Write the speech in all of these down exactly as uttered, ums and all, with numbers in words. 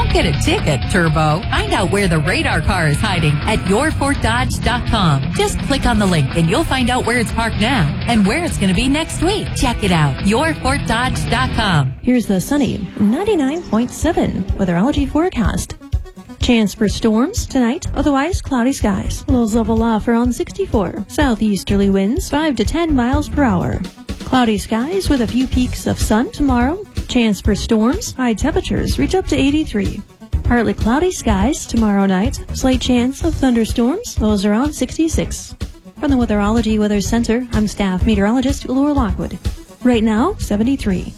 Don't get a ticket, Turbo. Find out where the radar car is hiding at your fort dodge dot com. Just click on the link and you'll find out where it's parked now and where it's going to be next week. Check it out, your fort dodge dot com. Here's the sunny ninety-nine point seven weatherology forecast. Chance for storms tonight, otherwise cloudy skies. Lows level off around sixty-four. Southeasterly winds five to ten miles per hour. Cloudy skies with a few peaks of sun tomorrow. Chance for storms, high temperatures reach up to eighty-three. Partly cloudy skies tomorrow night. Slight chance of thunderstorms, lows around sixty-six. From the Weatherology Weather Center, I'm staff meteorologist Laura Lockwood. Right now, seventy-three.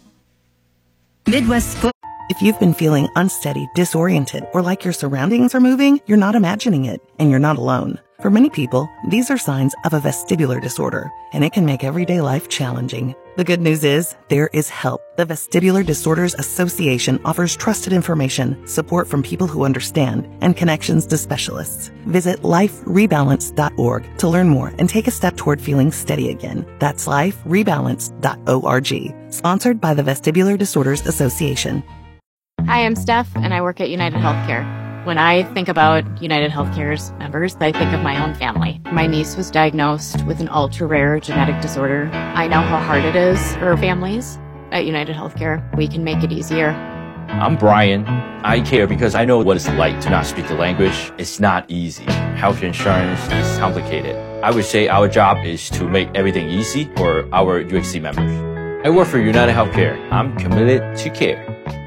Midwest Foot. If you've been feeling unsteady, disoriented, or like your surroundings are moving, you're not imagining it, and you're not alone. For many people, these are signs of a vestibular disorder, and it can make everyday life challenging. The good news is, there is help. The Vestibular Disorders Association offers trusted information, support from people who understand, and connections to specialists. Visit life rebalance dot org to learn more and take a step toward feeling steady again. That's life rebalance dot org. Sponsored by the Vestibular Disorders Association. Hi, I'm Steph, and I work at United Healthcare. When I think about United Healthcare's members, I think of my own family. My niece was diagnosed with an ultra-rare genetic disorder. I know how hard it is for families. At United Healthcare, we can make it easier. I'm Brian. I care because I know what it's like to not speak the language. It's not easy. Health insurance is complicated. I would say our job is to make everything easy for our U H C members. I work for United Healthcare. I'm committed to care.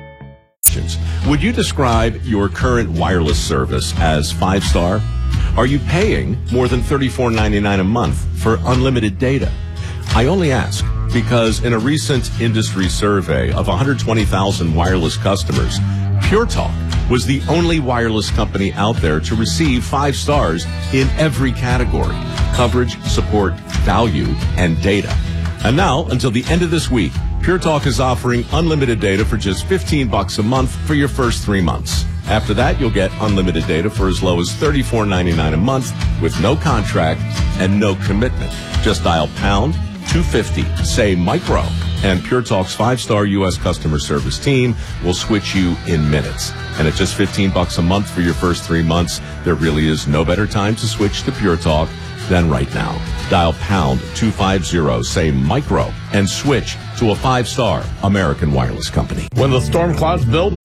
Would you describe your current wireless service as five-star? Are you paying more than thirty-four ninety-nine a month for unlimited data? I only ask because in a recent industry survey of one hundred twenty thousand wireless customers, Pure Talk was the only wireless company out there to receive five stars in every category: coverage, support, value, and data. And now, until the end of this week, Pure Talk is offering unlimited data for just fifteen bucks a month for your first three months. After that, you'll get unlimited data for as low as thirty-four ninety-nine a month with no contract and no commitment. Just dial pound two fifty, say micro, and Pure Talk's five-star U S customer service team will switch you in minutes. And at just fifteen bucks a month for your first three months, there really is no better time to switch to Pure Talk than right now. Dial pound two fifty, say micro, and switch to a five-star American wireless company. When the storm clouds build.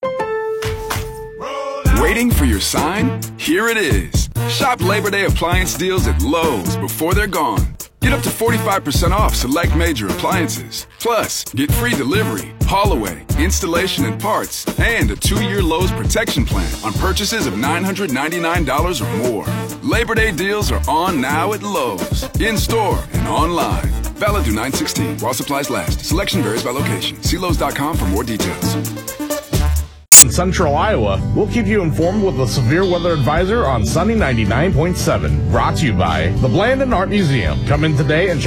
Waiting for your sign? Here it is. Shop Labor Day appliance deals at Lowe's before they're gone. Get up to forty-five percent off select major appliances. Plus, get free delivery, haul away, installation and parts, and a two-year Lowe's protection plan on purchases of nine hundred ninety-nine dollars or more. Labor Day deals are on now at Lowe's, in-store and online. Valid through nine sixteen while supplies last. Selection varies by location. See Lowe's dot com for more details. In Central Iowa, we'll keep you informed with a severe weather advisor on Sunny ninety-nine point seven. Brought to you by the Blandon Art Museum. Come in today and check